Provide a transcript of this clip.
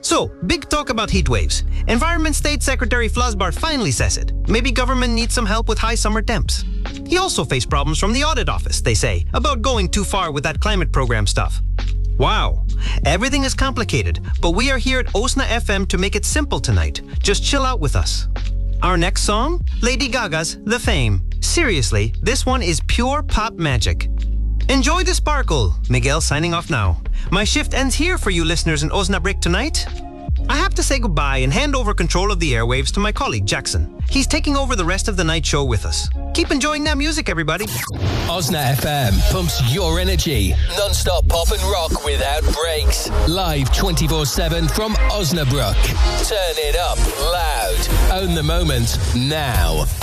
So, big talk about heat waves. Environment State Secretary Flusbart finally says it. Maybe government needs some help with high summer temps. He also faced problems from the audit office, they say, about going too far with that climate program stuff. Wow, everything is complicated, but we are here at Osna FM to make it simple tonight. Just chill out with us. Our next song? Lady Gaga's The Fame. Seriously, this one is pure pop magic. Enjoy the sparkle. Miguel signing off now. My shift ends here for you listeners in Osnabrück tonight. I have to say goodbye and hand over control of the airwaves to my colleague Jackson. He's taking over the rest of the night show with us. Keep enjoying that music, everybody. Osna FM pumps your energy. Non-stop pop and rock without breaks. Live 24/7 from Osnabrück. Turn it up loud. Own the moment now.